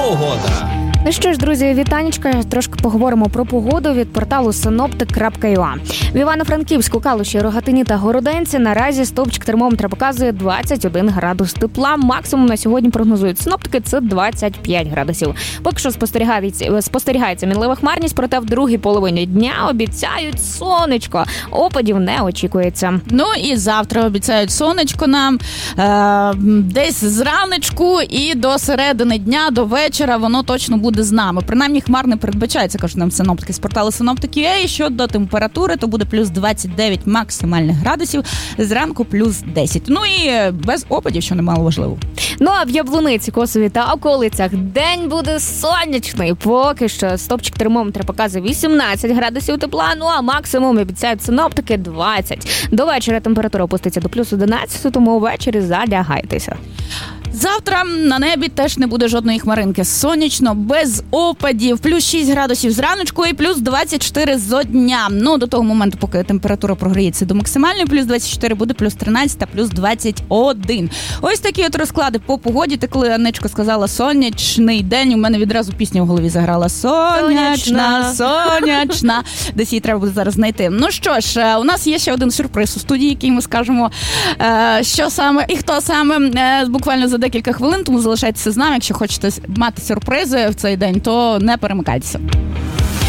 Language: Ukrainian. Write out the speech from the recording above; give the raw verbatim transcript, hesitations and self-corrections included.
Погода. Ну що ж, друзі, вітанечка. Трошки поговоримо про погоду від порталу синоптик крапка ю а. В Івано-Франківську, Калуші, Рогатині та Городенці наразі стовпчик термометра показує двадцять один градус тепла. Максимум на сьогодні прогнозують синоптики – це двадцять п'ять градусів. Поки що спостерігається, спостерігається мінлива хмарність, проте в другій половині дня обіцяють сонечко. Опадів не очікується. Ну і завтра обіцяють сонечко нам е- десь зранечку і до середини дня, до вечора воно точно буде з нами. Принаймні хмар не передбачається, кажуть нам синоптики з порталу синоптик крапка ю а. І щодо температури, то буде плюс двадцять дев'ять максимальних градусів, зранку плюс десять. Ну і без опадів, що немало важливо. Ну а в Яблуниці, Косові та околицях день буде сонячний. Поки що стопчик термометра показує вісімнадцять градусів тепла, ну а максимум обіцяють синоптики двадцять. До вечора температура опуститься до плюс одинадцять, тому ввечері залягайтеся. Завтра на небі теж не буде жодної хмаринки. Сонячно, без опадів, плюс шість градусів зраночку і плюс двадцять чотири зо дня. Ну, до того моменту, поки температура програється до максимальної, плюс двадцять чотири, буде плюс тринадцять та плюс двадцять один. Ось такі от розклади по погоді. Ти, коли Анечко сказала сонячний день, у мене відразу пісня в голові заграла. Сонячна, сонячна. Десь її треба буде зараз знайти. Ну що ж, у нас є ще один сюрприз у студії, який ми скажемо, що саме і хто саме буквально за декілька хвилин, тому залишайтеся з нами. Якщо хочете мати сюрпризи в цей день, то не перемикайтеся.